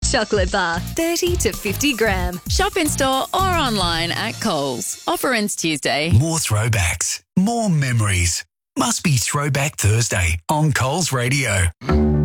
chocolate bar, 30 to 50 gram. Shop in store or online at Coles. Offer ends Tuesday. More throwbacks, more memories. Must be Throwback Thursday on Coles Radio.